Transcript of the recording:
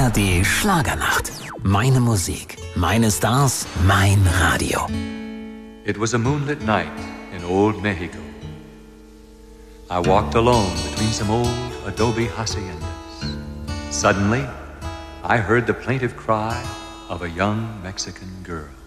ARD Schlagernacht. Meine Musik, meine Stars, mein Radio. It was a moonlit night in old Mexico. I walked alone between some old adobe haciendas. Suddenly, I heard the plaintive cry of a young Mexican girl.